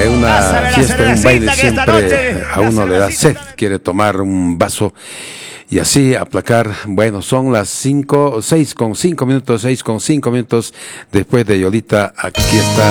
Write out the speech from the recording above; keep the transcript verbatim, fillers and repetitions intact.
En una fiesta, en un baile, siempre a uno le da sed, quiere tomar un vaso y así aplacar. Bueno, son las cinco, seis con cinco minutos, seis con cinco minutos después de Yolita. Aquí está